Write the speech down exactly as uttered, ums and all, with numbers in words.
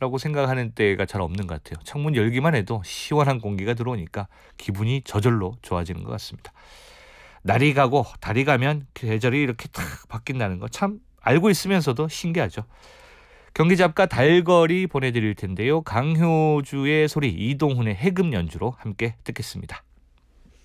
라고 생각하는 때가 잘 없는 것 같아요. 창문 열기만 해도 시원한 공기가 들어오니까 기분이 저절로 좋아지는 것 같습니다. 날이 가고 달이 가면 계절이 이렇게 탁 바뀐다는 거 참 알고 있으면서도 신기하죠. 경기잡가 달거리 보내드릴 텐데요. 강효주의 소리, 이동훈의 해금 연주로 함께 듣겠습니다.